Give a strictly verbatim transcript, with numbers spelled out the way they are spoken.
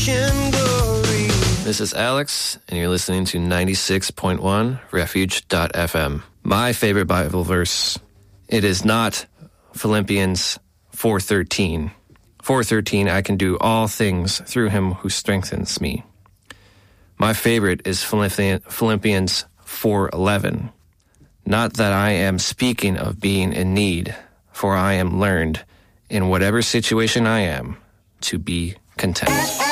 can glory. This is Alex, and you're listening to ninety-six point one refuge dot f m. My favorite Bible verse, it is not Philippians four thirteen. four thirteen, I can do all things through him who strengthens me. My favorite is Philippians four eleven. Not that I am speaking of being in need, for I am learned in whatever situation I am to be content.